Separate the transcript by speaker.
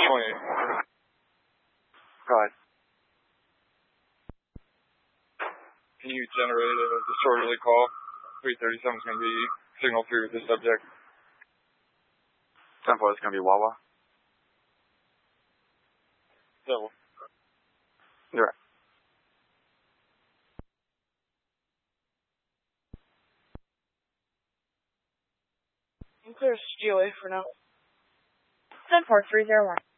Speaker 1: 28.
Speaker 2: Go ahead.
Speaker 1: Can you generate a disorderly call? 337 is going to be signal through the subject.
Speaker 2: 10-4 is going to be Wawa.
Speaker 1: Double.
Speaker 2: You're right.
Speaker 3: Clear GOA for now.
Speaker 4: 10-4, 301.